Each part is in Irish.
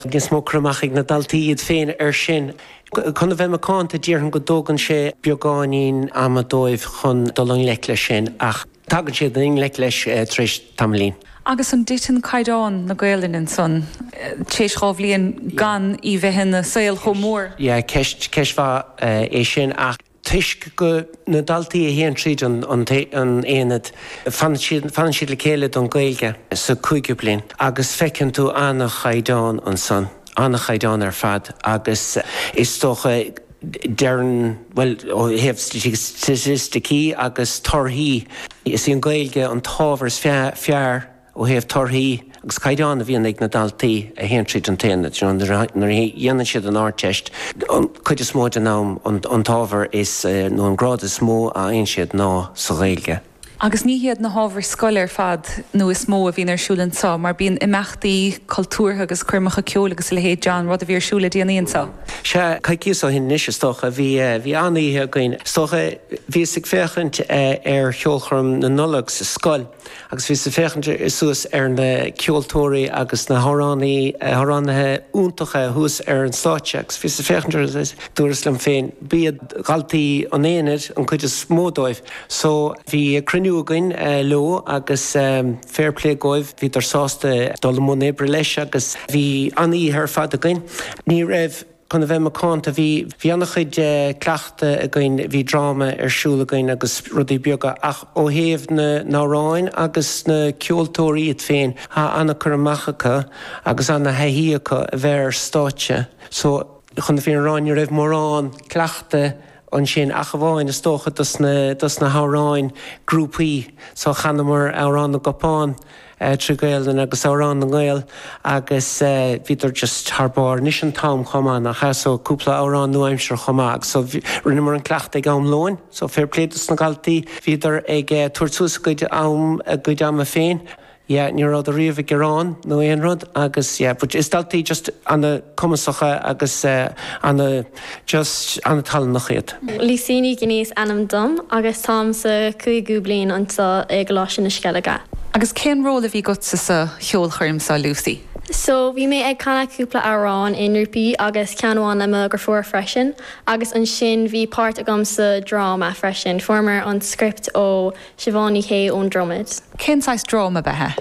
Agus mó crumachig na daltaíiad féin sin. Chuna bheith macánta ddíorthan go dógan sé beagáín amadóibh chun dolan le sin ach tagann siad an le leis tríis tamlín. Agus an ditan caiidán na Gaeilinn son téis chábhlíonn gan í bheithin na saoil chomór. Ja, ceist bha é sin ach tuisc go na daltaí a héan tríd an éanad fan siad le chéile don Gaeilge sa 5 bliain agus feiceann tú anna caiidán an son. Anna chaidán fad agus is tócha dearn hef statisticí agus torthaí is an Gaeilge an tábhars fear ó hef torthaí agus chaidán a bhíon ag na daltaí a héan tríd an téanad nar dhéanann siad an áirteist chuid is mód an tábhar is nó an grád is mó a aon siad ná sa Gaeilge. Agus ní hiad na hábhar scoil fad nó is mó a bhíon arsúlann tá, mar bíon imachtaí cultúrtha agus chuirmecha ceol agus le héad John rud a bhí arsúla díanaíon tá. Se caiiciú hin níos stocha bhí anaíthe goin stocha bhí sig féchant cheolchrum na nulaach sa scoil agus bhí sa féchant suas na ceoltóirí agus na thoránathe úntacha thuas an stáite agus bhí sa féchant dúras lim féin bíad galtaí an éanaid an chuid is smódóibh so bhí cruinúgain lo agus fairplay góibh hí ar sásta dolamón ébre leis agus bhí anaí ar fad again. Ní raibh chuna bheith macánta bhí annach chuid cleachta again bhí dráma arsúla again agus rudaí beaga ach ó thaobh na náráin agus na ceoltóiríiad féin ha anna curamachacha agus anna heithíocha a bheith ar stáite. So chuna bhí ráin raibh mórrán cleachta an sin ach bháin is tócha dus na háráin grúpaí so chanamar árán na Gopáin trí Gaeilinn agus árán na Gael agus bhíidir just tharbáir níos an tám chomá nach so cúpla árán nuaimseir chomá so rinnemar an cleachta ag am lóin so fairpléidir na galtaí bhíidir ag tuairtús goid am a féin. Ja, ní rád a riomh gerán nó éon rud agus but is daltaí just anna cumasacha agus anna talan nach chéad. Lísíní gníos anam dom agus tám sa 5 bliain anta ag lásin na Sceilge. Agus cén róla bhí gotsa sa cheolchuirm sa Lucy? So bhí mé ag canna cúpla árán in rúpaí agus ceanháin am gur fuair freisin agus an sin bhí páirt agam sa drama freisin formar an script ó Siobhánaí Hay ón Dromid. Cén sais drama bethe?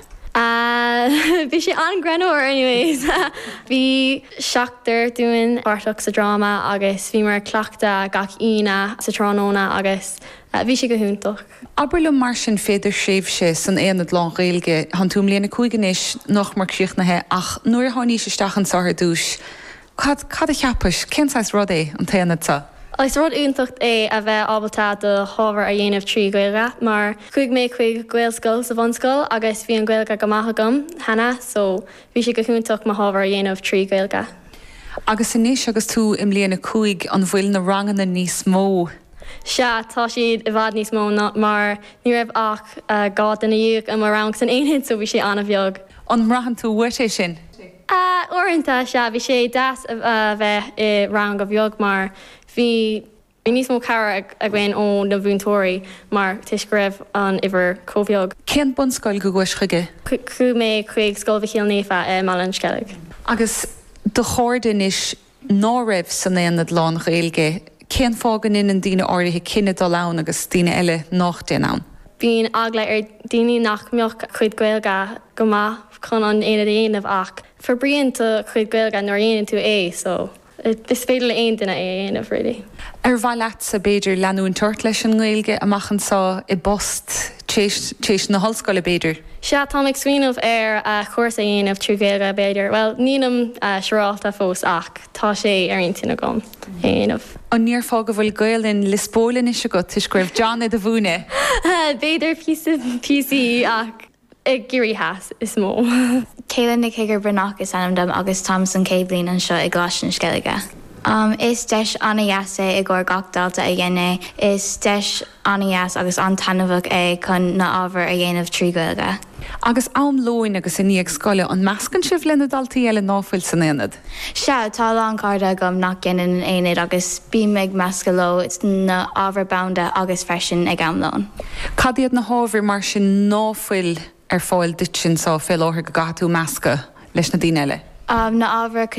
Bhí sé an granúir anyways. Bhí seachtar dúin páirteach sa drama agus bhí mar cleachta gach ina sa tránóna agus bhí sé go húntaach. Aber mar sin féidir séimh sé san éanad lán Gaeilge han túm léana cuiganis nach mar críochnathe ach nuair a tháiní sé stachan sathair dúis. Cad a cheapais, cén sais rud é an taanad sa? Is rud úntacht é a bheith ábaltá de hábhar a dhéanamh trí Gaeilge, mar chuig mé chuig Gaelscoil sa bhanscoil agus bhí an Gaeilge go maithe agam hena, so bhí sé go húntaach má hábhar a dhéanamh trí Gaeilge. Agus inis agus tú im léana chuig an bhfuil na ranganna níos mó. Se tá siad i bhd níos mó mar ní raibh ach gád in dhéag am rang san aonhéad so bhí sé anna bheag. An mrahan tú bhuiirté sin? Orintanta se bhí sé das a bheith I rang go bheag mar bhí níos mó cara a ghain ón na bhúntóirí mar tuis go raibh an ihar cóbheag. Cén bunscoil go gcuis chuige? Chu mé chuig scoil bhíchéal néfa Malin Sceilg. Agus do cháirdain is ná raibh san éanad lán Gaeilge cén fágan in an daoine áirithe cinenne dá lán agus daoine eile nach déanán. Bhín agla daoine nach mbeoch chuid Gaeilge go maith chun an éanamh ach. For bríonnta chuid Gaeilge nó dhéanaan tú so is féidir le aon duine éanamh really. Bhaile leat sa béidir leanúin tuairt leis an Gaeilge amachchan sa I bost téis na hallscoile béidir. Se tá ag swinmh ar chuirsa dhéanamh trí Gaeilge béidir. Well, níanam seráilta fós ach tá sé ar aontainna gom éanamh. An níor fága bhfuil Gaeilinn lispólinn is go tuis goibh John a bhúne. Béidir PC ach ag gurí heas is mó. Céileann ag higur brenach is anam dom agus Thompson Cablin an seo ag glásin Sceilge. Is deis anna jaasa I ggur gach dalta a dhéine, is deis anna jas agus an tanmhah chun na ábhar a dhéanamh trí Gaeilge. Agus am lóin agus in níag scoile an meascan sibh lena daltaí eile náfuil san éanad. Se tá an cáda gom nach gceann an éad agus bí meid measca lo na ábhar banda agus freisin ag amlán. Cadiad na hábhar mar sin náfuil ar fáil dit sin sa fé láthir go gatú measca leis na daoine eile. Na ábhar